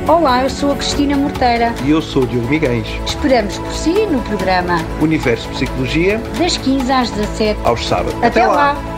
Olá, eu sou a Cristina Morteira. E eu sou o Diogo Miguens. Esperamos por si no programa Universo Psicologia, das 15 às 17, aos sábados. Até lá.